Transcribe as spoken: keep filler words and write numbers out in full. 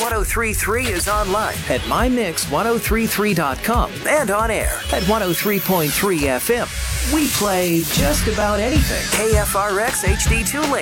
oh three three is online at my mix ten thirty-three dot com and on air at one oh three point three F M. We play just about anything. K F R X H D two